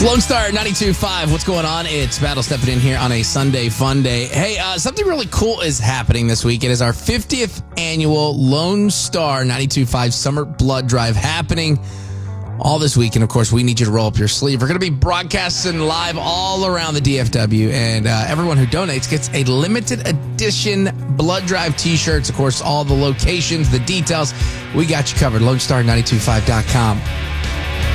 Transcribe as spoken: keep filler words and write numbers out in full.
Lone Star ninety-two point five. What's going on? It's Battle stepping in here on a Sunday fun day. Hey, uh, something really cool is happening this week. It is our fiftieth annual Lone Star ninety-two point five Summer Blood Drive happening all this week. And of course, we need you to roll up your sleeve. We're going to be broadcasting live all around the D F W. And uh, everyone who donates gets a limited edition Blood Drive t-shirts. Of course, all the locations, the details. We got you covered. Lone Star ninety-two point five dot com.